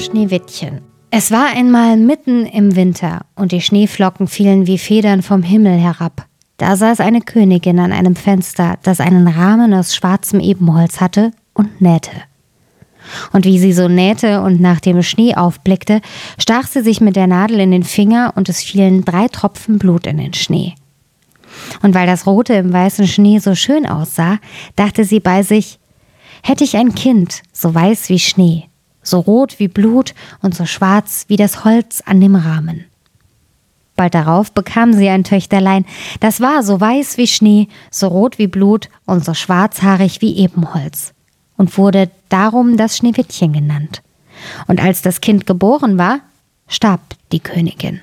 Schneewittchen. Es war einmal mitten im Winter und die Schneeflocken fielen wie Federn vom Himmel herab. Da saß eine Königin an einem Fenster, das einen Rahmen aus schwarzem Ebenholz hatte, und nähte. Und wie sie so nähte und nach dem Schnee aufblickte, stach sie sich mit der Nadel in den Finger und es fielen 3 Tropfen Blut in den Schnee. Und weil das Rote im weißen Schnee so schön aussah, dachte sie bei sich: Hätte ich ein Kind, so weiß wie Schnee, so rot wie Blut und so schwarz wie das Holz an dem Rahmen. Bald darauf bekam sie ein Töchterlein, das war so weiß wie Schnee, so rot wie Blut und so schwarzhaarig wie Ebenholz und wurde darum das Schneewittchen genannt. Und als das Kind geboren war, starb die Königin.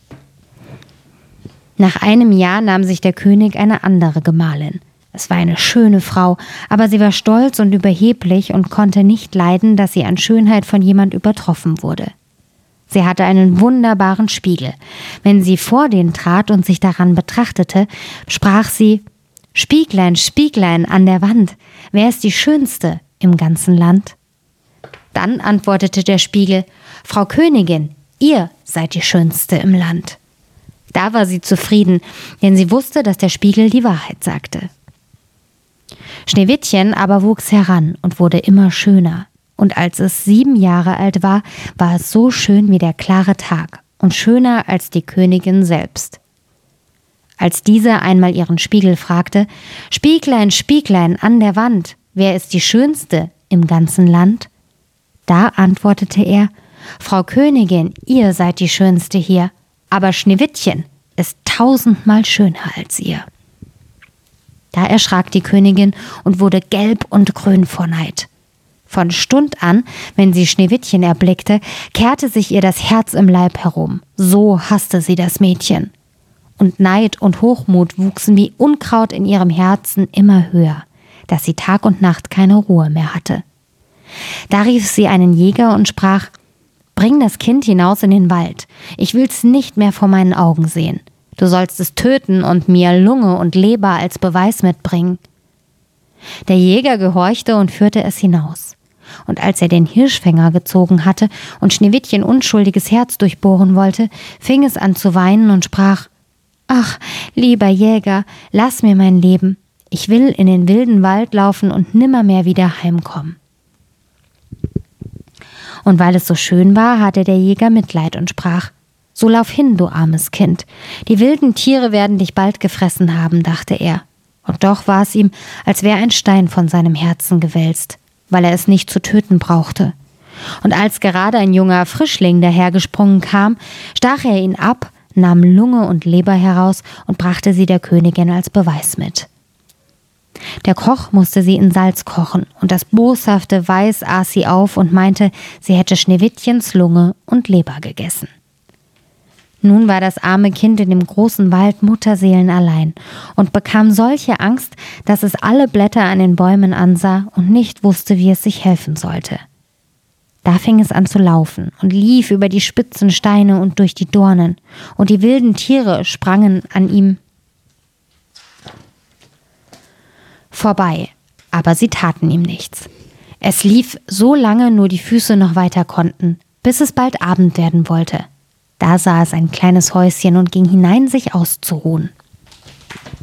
Nach einem Jahr nahm sich der König eine andere Gemahlin. Es war eine schöne Frau, aber sie war stolz und überheblich und konnte nicht leiden, dass sie an Schönheit von jemand übertroffen wurde. Sie hatte einen wunderbaren Spiegel. Wenn sie vor den trat und sich daran betrachtete, sprach sie: »Spieglein, Spieglein an der Wand, wer ist die Schönste im ganzen Land?« Dann antwortete der Spiegel: »Frau Königin, ihr seid die Schönste im Land.« Da war sie zufrieden, denn sie wusste, dass der Spiegel die Wahrheit sagte. Schneewittchen aber wuchs heran und wurde immer schöner. Und als es 7 Jahre alt war, war es so schön wie der klare Tag und schöner als die Königin selbst. Als diese einmal ihren Spiegel fragte: »Spieglein, Spieglein an der Wand, wer ist die Schönste im ganzen Land?« Da antwortete er: »Frau Königin, ihr seid die Schönste hier, aber Schneewittchen ist 1000-mal schöner als ihr.« Da erschrak die Königin und wurde gelb und grün vor Neid. Von Stund an, wenn sie Schneewittchen erblickte, kehrte sich ihr das Herz im Leib herum. So hasste sie das Mädchen. Und Neid und Hochmut wuchsen wie Unkraut in ihrem Herzen immer höher, dass sie Tag und Nacht keine Ruhe mehr hatte. Da rief sie einen Jäger und sprach: »Bring das Kind hinaus in den Wald. Ich will's nicht mehr vor meinen Augen sehen. Du sollst es töten und mir Lunge und Leber als Beweis mitbringen.« Der Jäger gehorchte und führte es hinaus. Und als er den Hirschfänger gezogen hatte und Schneewittchen unschuldiges Herz durchbohren wollte, fing es an zu weinen und sprach: »Ach, lieber Jäger, lass mir mein Leben. Ich will in den wilden Wald laufen und nimmermehr wieder heimkommen.« Und weil es so schön war, hatte der Jäger Mitleid und sprach: »So lauf hin, du armes Kind. Die wilden Tiere werden dich bald gefressen haben«, dachte er. Und doch war es ihm, als wäre ein Stein von seinem Herzen gewälzt, weil er es nicht zu töten brauchte. Und als gerade ein junger Frischling dahergesprungen kam, stach er ihn ab, nahm Lunge und Leber heraus und brachte sie der Königin als Beweis mit. Der Koch musste sie in Salz kochen, und das boshafte Weiß aß sie auf und meinte, sie hätte Schneewittchens Lunge und Leber gegessen. Nun war das arme Kind in dem großen Wald mutterseelenallein und bekam solche Angst, dass es alle Blätter an den Bäumen ansah und nicht wusste, wie es sich helfen sollte. Da fing es an zu laufen und lief über die spitzen Steine und durch die Dornen, und die wilden Tiere sprangen an ihm vorbei, aber sie taten ihm nichts. Es lief so lange nur die Füße noch weiter konnten, bis es bald Abend werden wollte. Da sah es ein kleines Häuschen und ging hinein, sich auszuruhen.